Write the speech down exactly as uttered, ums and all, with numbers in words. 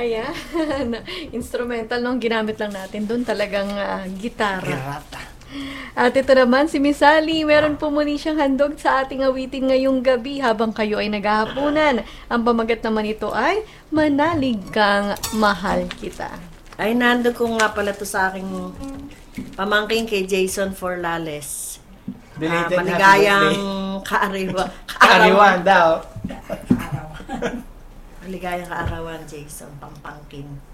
Ayan. Instrumental nung ginamit lang natin. Doon talagang uh, gitara. Girata. At ito naman, si Miss Sally, meron po muli siyang handog sa ating awitin ngayong gabi habang kayo ay naghahaponan. Ang pamagat naman ito ay Manalig Kang Mahal Kita. Ay, nando ko nga pala to sa aking pamangking kay Jason Forlales. Uh, maligayang kaariwa. Kaariwan daw. Maligayang kaarawan, Jason, pampangkin.